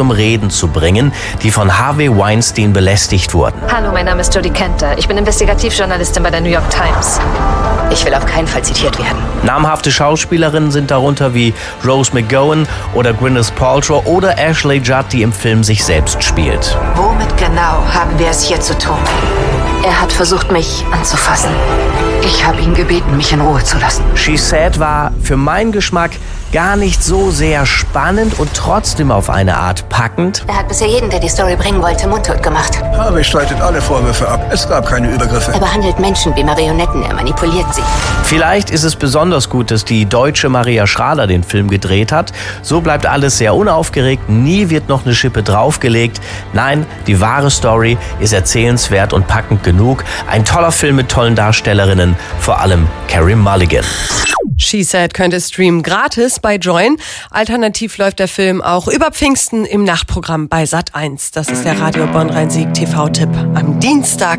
zum Reden zu bringen, die von Harvey Weinstein belästigt wurden. Hallo, mein Name ist Jodie Kenter. Ich bin Investigativjournalistin bei der New York Times. Ich will auf keinen Fall zitiert werden. Namhafte Schauspielerinnen sind darunter wie Rose McGowan oder Gwyneth Paltrow oder Ashley Judd, die im Film sich selbst spielt. Womit genau haben wir es hier zu tun? Er hat versucht, mich anzufassen. Ich habe ihn gebeten, mich in Ruhe zu lassen. She Said war für meinen Geschmack gar nicht so sehr spannend und trotzdem auf eine Art packend. Er hat bisher jeden, der die Story bringen wollte, mundtot gemacht. Harvey streitet alle Vorwürfe ab. Es gab keine Übergriffe. Er behandelt Menschen wie Marionetten, er manipuliert sie. Vielleicht ist es besonders gut, dass die deutsche Maria Schrader den Film gedreht hat. So bleibt alles sehr unaufgeregt, nie wird noch eine Schippe draufgelegt. Nein, die wahre Story ist erzählenswert und packend genug. Ein toller Film mit tollen Darstellerinnen, vor allem Carey Mulligan. She Said könnt ihr streamen gratis bei Join. Alternativ läuft der Film auch über Pfingsten im Nachtprogramm bei Sat1. Das ist der Radio Bonn Rhein-Sieg TV-Tipp am Dienstag.